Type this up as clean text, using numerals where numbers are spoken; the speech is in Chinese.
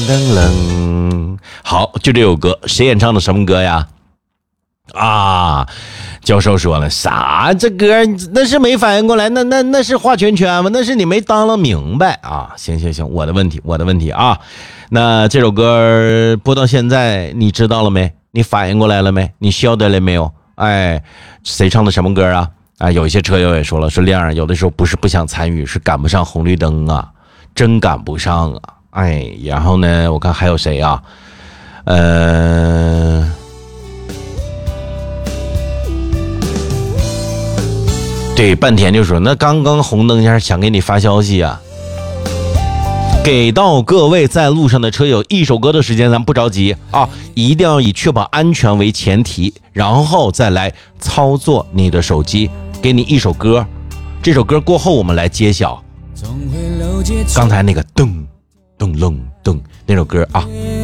噔噔。好，就这首歌，谁演唱的？什么歌呀？啊，教授说了，啥？这歌那是没反应过来，那是画圈圈吗？那是你没当了明白啊！行，我的问题啊。那这首歌播到现在，你知道了没？你反应过来了没？你晓得了没有？哎，谁唱的什么歌啊？啊，有一些车友也说了，说亮儿有的时候不是不想参与，是赶不上红绿灯啊，真赶不上啊！哎，然后呢，我看还有谁啊？对，半天就说那刚刚红灯下想给你发消息啊。给到各位在路上的车友一首歌的时间，咱不着急啊，一定要以确保安全为前提，然后再来操作你的手机。给你一首歌，这首歌过后我们来揭晓刚才那个噔噔楞噔那首歌啊。